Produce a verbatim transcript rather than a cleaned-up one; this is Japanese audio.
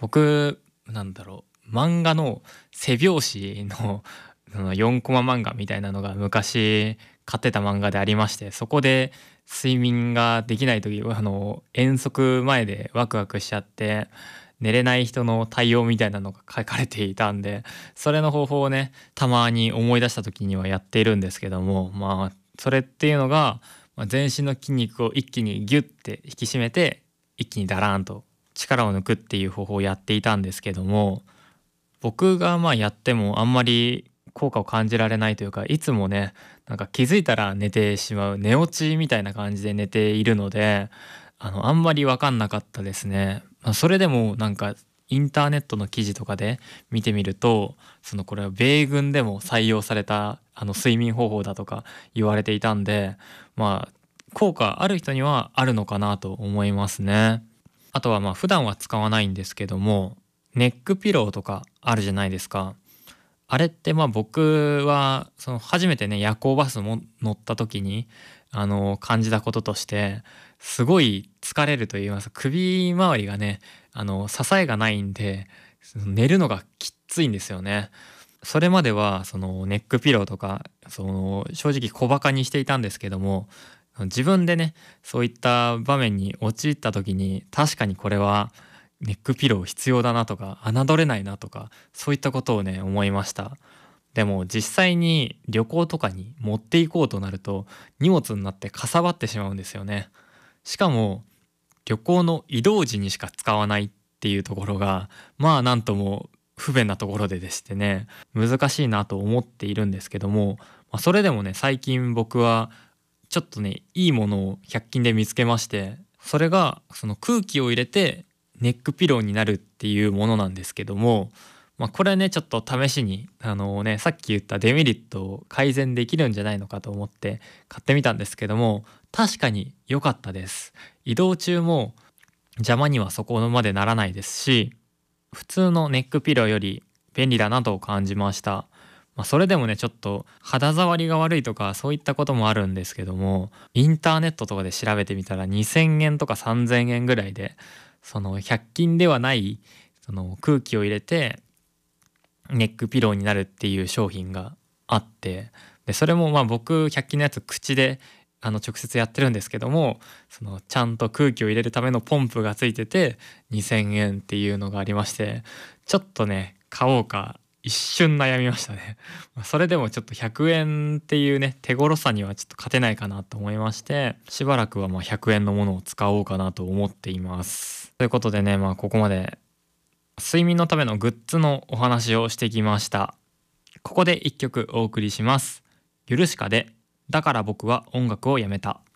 僕なんだろう、漫画の背表紙のそのよんコマ漫画みたいなのが昔買ってた漫画でありまして、そこで睡眠ができない時、あの遠足前でワクワクしちゃって寝れない人の対応みたいなのが書かれていたんで、それの方法をねたまに思い出した時にはやっているんですけども、まあそれっていうのが、まあ全身の筋肉を一気にギュッて引き締めて一気にダラーンと力を抜くっていう方法をやっていたんですけども、僕がまあやってもあんまり効果を感じられないというか、いつもねなんか気づいたら寝てしまう寝落ちみたいな感じで寝ているので、あのあんまり分かんなかったですね。まあ、それでもなんかインターネットの記事とかで見てみると、そのこれは米軍でも採用されたあの睡眠方法だとか言われていたんで、まあ効果ある人にはあるのかなと思いますね。あとはまあ普段は使わないんですけども、ネックピローとかあるじゃないですか。あれってまあ僕はその初めてね夜行バスも乗った時にあの感じたこととして、すごい疲れると言いますか、首周りがねあの支えがないんでその寝るのがきっついんですよね。それまではそのネックピローとかその正直小バカにしていたんですけども、自分でねそういった場面に陥った時に確かにこれはネックピロー必要だなとか侮れないなとか、そういったことをね思いました。でも実際に旅行とかに持っていこうとなると荷物になってかさばってしまうんですよね。しかも旅行の移動時にしか使わないっていうところがまあなんとも不便なところででしてね、難しいなと思っているんですけども、まあ、それでもね最近僕はちょっとねいいものをひゃく均で見つけまして、それがその空気を入れてネックピローになるっていうものなんですけども、まあ、これねちょっと試しにあのねさっき言ったデメリットを改善できるんじゃないのかと思って買ってみたんですけども、確かに良かったです。移動中も邪魔にはそこまでならないですし、普通のネックピローより便利だなと感じました。まあ、それでもねちょっと肌触りが悪いとかそういったこともあるんですけども、インターネットとかで調べてみたらにせんえんとかさんぜんえんぐらいで、そのひゃく均ではないその空気を入れてネックピローになるっていう商品があって、でそれもまあ僕ひゃく均のやつ口であの直接やってるんですけども、そのちゃんと空気を入れるためのポンプがついててにせんえんっていうのがありまして、ちょっとね買おうか一瞬悩みましたね。それでもちょっとひゃくえんっていうね手頃さにはちょっと勝てないかなと思いまして、しばらくはまあひゃくえんのものを使おうかなと思っています。ということでね、まあここまで睡眠のためのグッズのお話をしてきました。ここで一曲お送りします。ヨルシカでだから僕は音楽をやめた。